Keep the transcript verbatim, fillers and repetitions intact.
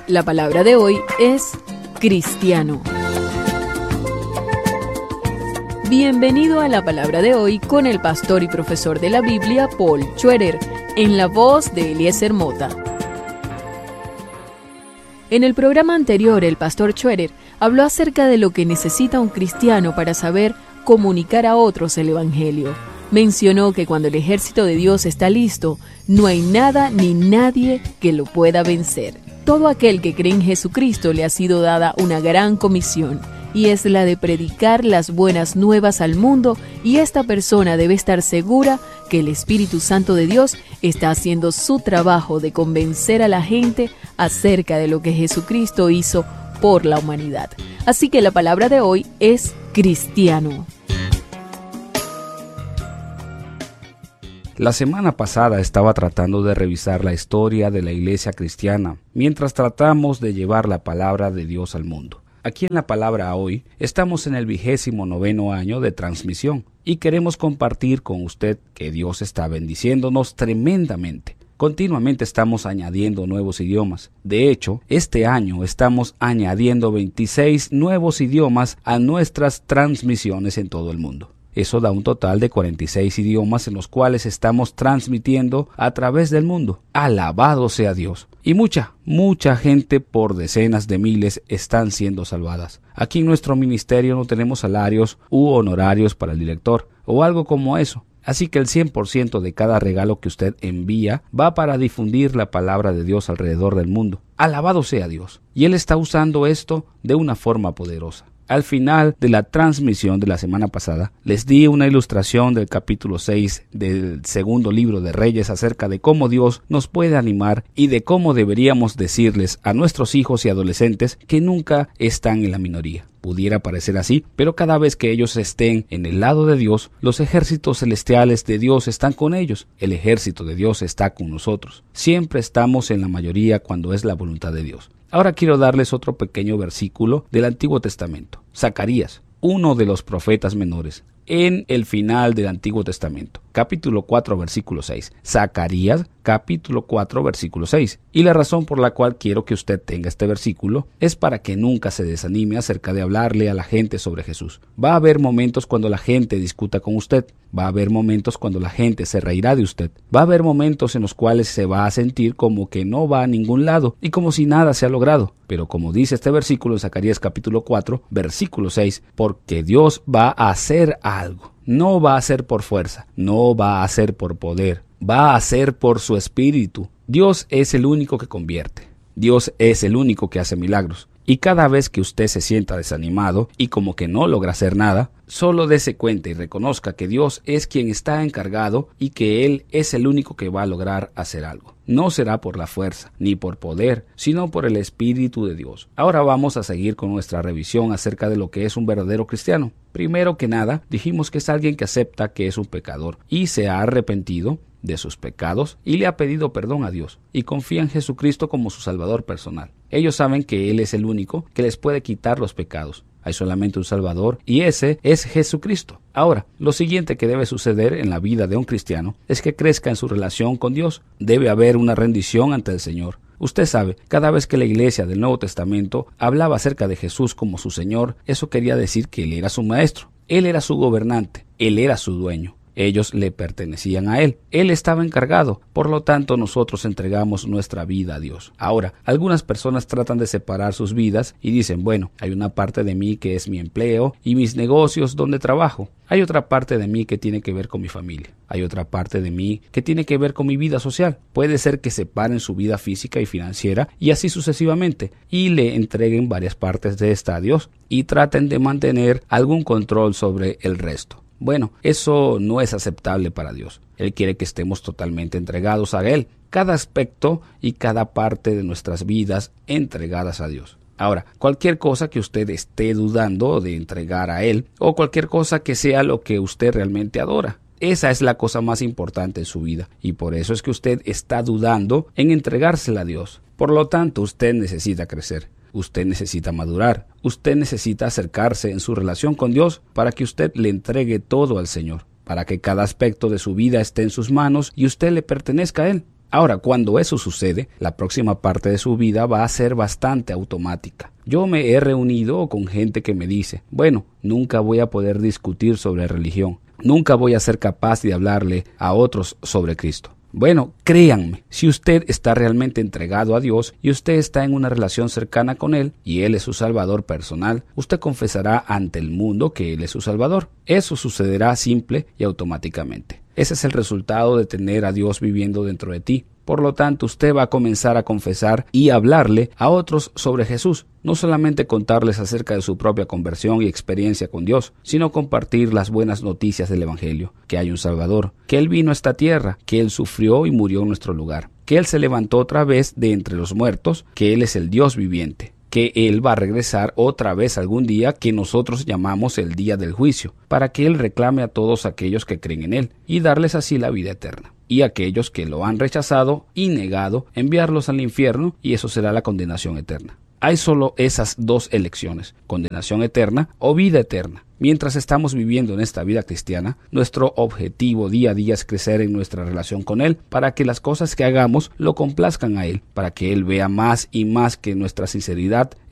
La palabra de hoy es cristiano. Bienvenido a la palabra de hoy con el pastor y profesor de la Biblia, Paul Schroeder, en la voz de Eliezer Mota. En el programa anterior, el pastor Schroeder habló acerca de lo que necesita un cristiano para saber comunicar a otros el Evangelio. Mencionó que cuando el ejército de Dios está listo, no hay nada ni nadie que lo pueda vencer. Todo aquel que cree en Jesucristo le ha sido dada una gran comisión, y es la de predicar las buenas nuevas al mundo, y esta persona debe estar segura que el Espíritu Santo de Dios está haciendo su trabajo de convencer a la gente acerca de lo que Jesucristo hizo por la humanidad. Así que la palabra de hoy es cristiano. La semana pasada estaba tratando de revisar la historia de la iglesia cristiana mientras tratamos de llevar la palabra de Dios al mundo. Aquí en la palabra hoy estamos en el vigésimo noveno año de transmisión y queremos compartir con usted que Dios está bendiciéndonos tremendamente. Continuamente estamos añadiendo nuevos idiomas. De hecho, este año estamos añadiendo veintiséis nuevos idiomas a nuestras transmisiones en todo el mundo. Eso da un total de cuarenta y seis idiomas en los cuales estamos transmitiendo a través del mundo. Alabado sea Dios. Y mucha, mucha gente por decenas de miles están siendo salvadas. Aquí en nuestro ministerio no tenemos salarios u honorarios para el director o algo como eso. Así que el cien por ciento de cada regalo que usted envía va para difundir la palabra de Dios alrededor del mundo. Alabado sea Dios. Y Él está usando esto de una forma poderosa. Al final de la transmisión de la semana pasada, les di una ilustración del capítulo seis del segundo libro de Reyes acerca de cómo Dios nos puede animar y de cómo deberíamos decirles a nuestros hijos y adolescentes que nunca están en la minoría. Pudiera parecer así, pero cada vez que ellos estén en el lado de Dios, los ejércitos celestiales de Dios están con ellos. El ejército de Dios está con nosotros. Siempre estamos en la mayoría cuando es la voluntad de Dios. Ahora quiero darles otro pequeño versículo del Antiguo Testamento. Zacarías, uno de los profetas menores, en el final del Antiguo Testamento. Capítulo cuatro, versículo seis. Zacarías, capítulo cuatro, versículo seis. Y la razón por la cual quiero que usted tenga este versículo es para que nunca se desanime acerca de hablarle a la gente sobre Jesús. Va a haber momentos cuando la gente discuta con usted. Va a haber momentos cuando la gente se reirá de usted. Va a haber momentos en los cuales se va a sentir como que no va a ningún lado y como si nada se ha logrado. Pero como dice este versículo en Zacarías capítulo cuatro, versículo seis, porque Dios va a hacer algo. No va a ser por fuerza, no va a ser por poder, va a ser por su espíritu. Dios es el único que convierte. Dios es el único que hace milagros. Y cada vez que usted se sienta desanimado y como que no logra hacer nada, solo dése cuenta y reconozca que Dios es quien está encargado y que Él es el único que va a lograr hacer algo. No será por la fuerza, ni por poder, sino por el Espíritu de Dios. Ahora vamos a seguir con nuestra revisión acerca de lo que es un verdadero cristiano. Primero que nada, dijimos que es alguien que acepta que es un pecador y se ha arrepentido de sus pecados y le ha pedido perdón a Dios y confía en Jesucristo como su Salvador personal. Ellos saben que Él es el único que les puede quitar los pecados. Hay solamente un Salvador y ese es Jesucristo. Ahora, lo siguiente que debe suceder en la vida de un cristiano es que crezca en su relación con Dios. Debe haber una rendición ante el Señor. Usted sabe, cada vez que la iglesia del Nuevo Testamento hablaba acerca de Jesús como su Señor, eso quería decir que Él era su maestro. Él era su gobernante. Él era su dueño. Ellos le pertenecían a Él. Él estaba encargado. Por lo tanto, nosotros entregamos nuestra vida a Dios. Ahora, algunas personas tratan de separar sus vidas y dicen, bueno, hay una parte de mí que es mi empleo y mis negocios donde trabajo. Hay otra parte de mí que tiene que ver con mi familia. Hay otra parte de mí que tiene que ver con mi vida social. Puede ser que separen su vida física y financiera y así sucesivamente y le entreguen varias partes de esta a Dios y traten de mantener algún control sobre el resto. Bueno, eso no es aceptable para Dios. Él quiere que estemos totalmente entregados a Él, cada aspecto y cada parte de nuestras vidas entregadas a Dios. Ahora, cualquier cosa que usted esté dudando de entregar a Él, o cualquier cosa que sea lo que usted realmente adora, esa es la cosa más importante en su vida, y por eso es que usted está dudando en entregársela a Dios. Por lo tanto, usted necesita crecer. Usted necesita madurar, usted necesita acercarse en su relación con Dios para que usted le entregue todo al Señor, para que cada aspecto de su vida esté en sus manos y usted le pertenezca a Él. Ahora, cuando eso sucede, la próxima parte de su vida va a ser bastante automática. Yo me he reunido con gente que me dice, bueno, nunca voy a poder discutir sobre religión, nunca voy a ser capaz de hablarle a otros sobre Cristo. Bueno, créanme, si usted está realmente entregado a Dios y usted está en una relación cercana con Él y Él es su Salvador personal, usted confesará ante el mundo que Él es su Salvador. Eso sucederá simple y automáticamente. Ese es el resultado de tener a Dios viviendo dentro de ti. Por lo tanto, usted va a comenzar a confesar y hablarle a otros sobre Jesús. No solamente contarles acerca de su propia conversión y experiencia con Dios, sino compartir las buenas noticias del Evangelio, que hay un Salvador, que Él vino a esta tierra, que Él sufrió y murió en nuestro lugar, que Él se levantó otra vez de entre los muertos, que Él es el Dios viviente, que Él va a regresar otra vez algún día que nosotros llamamos el día del juicio, para que Él reclame a todos aquellos que creen en Él y darles así la vida eterna. Y aquellos que lo han rechazado y negado, enviarlos al infierno, y eso será la condenación eterna. Hay solo esas dos elecciones, condenación eterna o vida eterna. Mientras estamos viviendo en esta vida cristiana, nuestro objetivo día a día es crecer en nuestra relación con Él, para que las cosas que hagamos lo complazcan a Él, para que Él vea más y más que nuestra sinceridad